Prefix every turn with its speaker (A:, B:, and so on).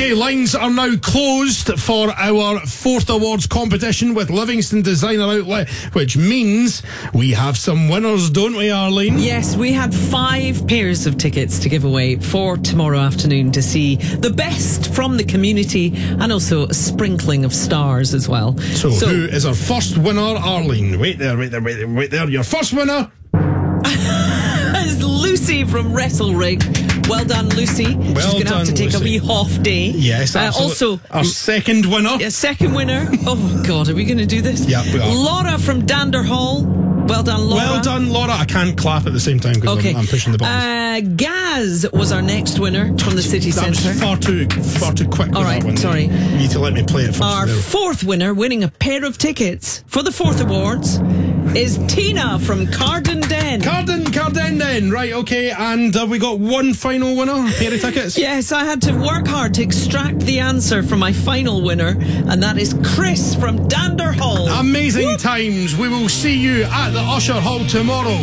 A: Okay, lines are now closed for our fourth awards competition with Livingston Designer Outlet, which means we have some winners, don't we, Arlene?
B: Yes, we had 5 pairs of tickets to give away for tomorrow afternoon to see the best from the community and also a sprinkling of stars as well.
A: So who is our first winner, Arlene? Wait there. Your first winner
B: is Lucy from Wrestlerig. Well done, Lucy. She's going to have to take
A: Lucy.
B: A wee half day.
A: Yes, absolutely.
B: Also,
A: our second winner.
B: Yeah, second winner. Oh, God, are we going to do this?
A: Yeah, we are.
B: Laura from Dander Hall. Well done, Laura.
A: Well done, Laura. I can't clap at the same time because I'm pushing the buttons.
B: Gaz was our next winner from the city centre.
A: That was far too quick.
B: All right,
A: that one.
B: sorry.
A: You need to let me play it first.
B: Our fourth winner, winning a pair of tickets for the fourth awards, is Tina from Cardenden.
A: Cardenden. Right, okay. And have we got one final winner? A pair of tickets?
B: Yes, I had to work hard to extract the answer from my final winner, and that is Chris from Dander Hall.
A: Amazing times. We will see you at the Usher Hall tomorrow.